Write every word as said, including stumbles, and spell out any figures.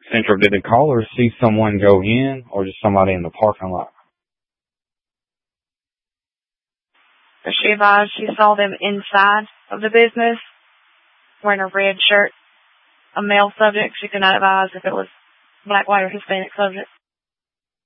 Central, did the caller see someone go in or just somebody in the parking lot? She advised she saw them inside of the business wearing a red shirt, a male subject. She could not advise if it was black, white, or Hispanic subject.